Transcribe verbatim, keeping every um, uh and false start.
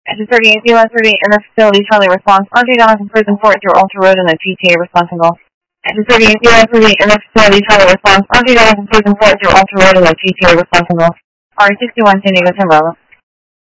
Exit thirty-eight, B one thirty-eight in the facility, Charlie response. R J Dallas in prison court through Ultra Road in the G T A responsible. Exit thirty-eight, B one thirty-eight in the facility, Charlie response. R J Dallas in prison court through Ultra Road in the G T A responsible. R sixty-one, San Diego, San Bravo.